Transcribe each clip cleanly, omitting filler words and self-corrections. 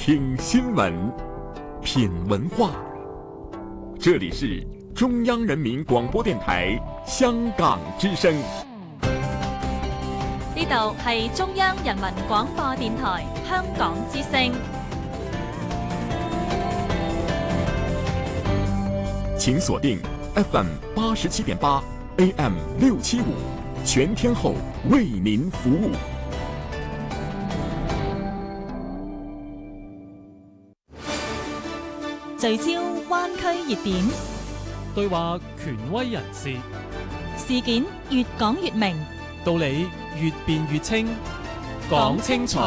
听新闻，品文化。这里是中央人民廣播電台香港之聲。 呢度係中央人民廣播電台香港之聲。 請鎖定 FM 87.8 AM 675，全天候為您服務。 聚焦灣區熱點， 對話權威人士， 事件越講越明， 道理越辯越清，講清楚。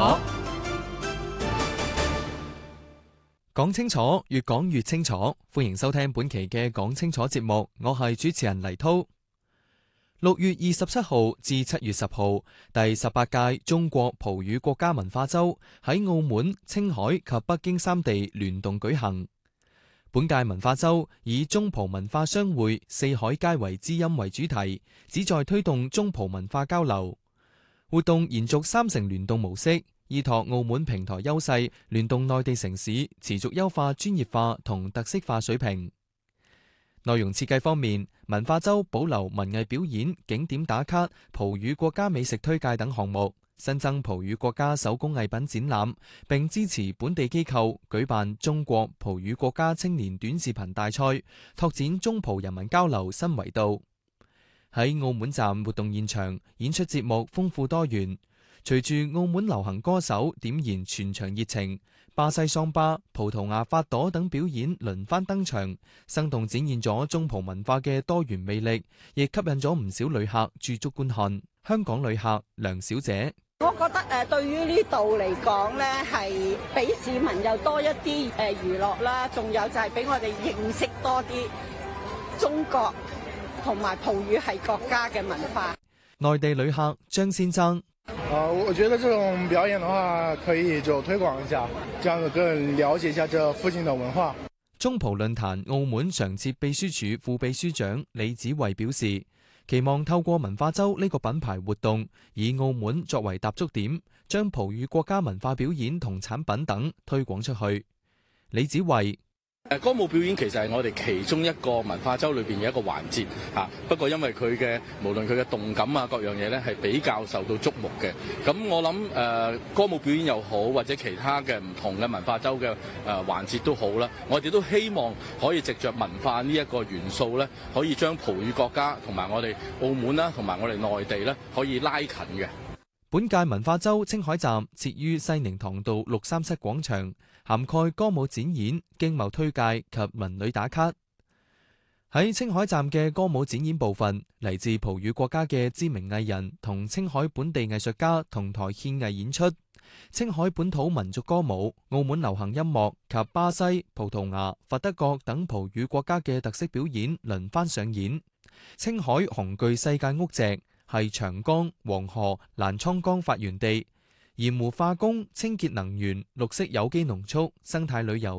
講清楚，越講越清楚。歡迎收聽本期嘅講清楚節目，我係主持人黎濤。6月27號至7月10號，第18屆中國葡語國家文化週喺澳門、青海及北京三地聯動舉行。本屆文化週以中葡文化相會，四海皆為知音為主題，旨在推動中葡文化交流。活動延續3城聯動模式，依託澳門平台優勢，聯動內地城市，持續優化專業化同特色化水平。內容設計方面，文化週保留文藝表演、景點打卡、葡語國家美食推介等項目，新增葡語國家手工藝品展覽，並支持本地機構舉辦中國葡語國家青年短視頻大賽，拓展中葡人民交流新維度。喺澳門站活動現場，演出節目豐富多元，隨住澳門流行歌手點燃全場熱情，巴西桑巴、葡萄牙法朵等表演輪番登場，生動展現咗中葡文化嘅多元魅力，亦吸引咗唔少旅客駐足觀看。香港旅客梁小姐， 我覺得對於呢度嚟講呢，係俾市民又多一啲娛樂啦，仲有就係俾我哋認識多啲中國同埋葡語系國家嘅文化。 內地旅客張先生， 我覺得這種表演的話，可以就推廣一下，這樣子更了解一下這附近的文化。 中葡論壇澳門常設秘書處副秘書長李子維表示，期望透過文化週呢個品牌活動，以澳門作為踏足點，將葡語國家文化表演同產品等推廣出去。李子維， 歌舞表演其實係我哋其中一個文化週裏邊嘅一個環節嚇，不過因為佢嘅無論佢嘅動感啊各樣嘢咧係比較受到矚目嘅，咁我諗歌舞表演又好或者其他嘅唔同嘅文化週嘅環節都好啦，我哋都希望可以藉着文化呢一個元素咧，可以將葡語國家同埋我哋澳門啦同埋我哋內地咧可以拉近嘅。 本屆文化週青海站設於西寧塘道637廣場，涵蓋歌舞展演、經貿推介及文旅打卡。喺青海站嘅歌舞展演部分，嚟自葡語國家嘅知名藝人同青海本地藝術家同台獻藝演出，青海本土民族歌舞、澳門流行音樂及巴西、葡萄牙、佛得角等葡語國家嘅特色表演輪番上演。青海紅巨世界屋脊係長江、黃河、瀾滄江發源地，鹽湖化工、清潔能源、綠色有機農畜、生態旅遊